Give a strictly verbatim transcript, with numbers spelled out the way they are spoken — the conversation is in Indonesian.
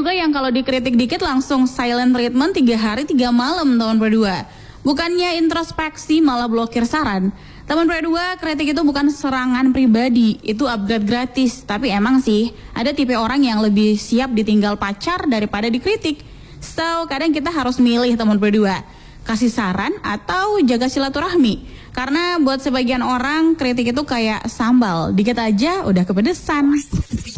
juga yang kalau dikritik dikit langsung silent treatment tiga hari tiga malam teman berdua. Bukannya introspeksi malah blokir saran. Teman berdua, kritik itu bukan serangan pribadi, itu upgrade gratis. Tapi emang sih ada tipe orang yang lebih siap ditinggal pacar daripada dikritik. So kadang kita harus milih teman berdua, kasih saran atau jaga silaturahmi. Karena buat sebagian orang kritik itu kayak sambal, dikit aja udah kepedesan.